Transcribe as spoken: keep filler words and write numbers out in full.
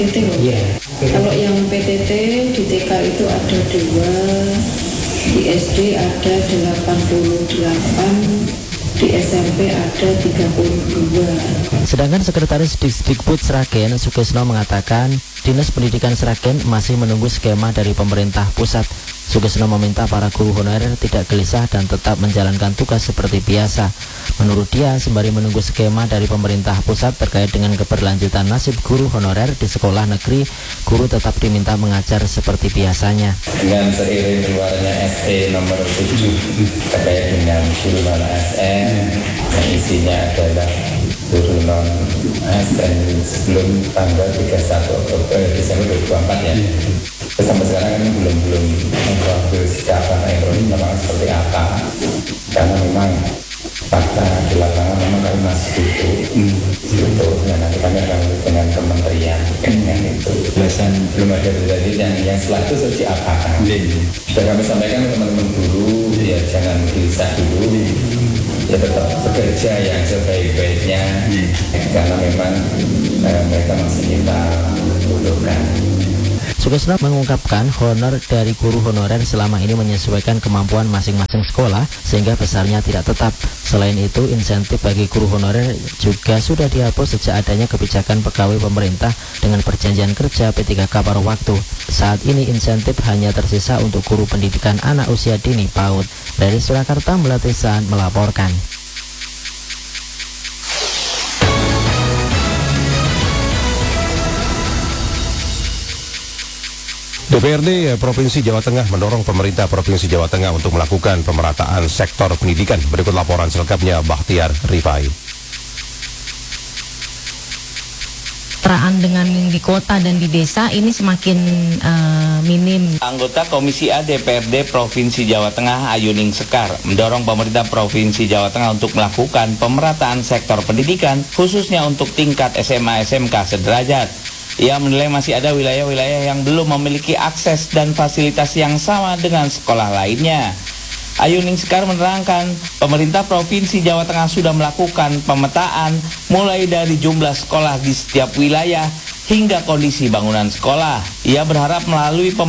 Yeah. Kalau yang P T T di T K itu ada dua, di S D ada delapan puluh delapan, di S M P ada tiga puluh dua. Sedangkan Sekretaris Disdikbud Sragen, Sukesno, mengatakan Dinas Pendidikan Sragen masih menunggu skema dari pemerintah pusat. Sukesno meminta para guru honorer tidak gelisah dan tetap menjalankan tugas seperti biasa. Menurut dia, sembari menunggu skema dari pemerintah pusat terkait dengan keberlanjutan nasib guru honorer di sekolah negeri, guru tetap diminta mengajar seperti biasanya. Dengan seiring keluarnya S E nomor tujuh terkait dengan guru non A S N yang isinya adalah guru non A S N sebelum tanggal tiga puluh satu Oktober Desember dua ribu dua puluh empat ya. Terus sampai sekarang kan belum belum mengambil sikap ekonomi memang seperti apa, karena memang fakta di lapangan memang kami masih butuh butuh dan nanti kami akan dengan kementerian dengan itu belasan belum ada terjadi yang yang setelah itu seperti apa kan sudah kami sampaikan ke teman-teman guru ya jangan gelisah dulu ya tetap bekerja yang sebaik-baiknya karena memang eh, mereka masih kita butuhkan. Sukesno mengungkapkan honor dari guru honorer selama ini menyesuaikan kemampuan masing-masing sekolah sehingga besarnya tidak tetap. Selain itu, insentif bagi guru honorer juga sudah dihapus sejak adanya kebijakan pegawai pemerintah dengan perjanjian kerja P tiga K paruh waktu. Saat ini insentif hanya tersisa untuk guru pendidikan anak usia dini PAUD. Dari Surakarta, Melati San melaporkan. D P R D Provinsi Jawa Tengah mendorong pemerintah Provinsi Jawa Tengah untuk melakukan pemerataan sektor pendidikan. Berikut laporan selengkapnya Bahtiar Rifai. Peran dengan di kota dan di desa ini semakin uh, minim. Anggota Komisi A D P R D Provinsi Jawa Tengah Ayuning Sekar mendorong pemerintah Provinsi Jawa Tengah untuk melakukan pemerataan sektor pendidikan khususnya untuk tingkat S M A S M K sederajat. Ia menilai masih ada wilayah-wilayah yang belum memiliki akses dan fasilitas yang sama dengan sekolah lainnya. Ayuning Sekar menerangkan, pemerintah Provinsi Jawa Tengah sudah melakukan pemetaan mulai dari jumlah sekolah di setiap wilayah hingga kondisi bangunan sekolah. Ia berharap melalui pem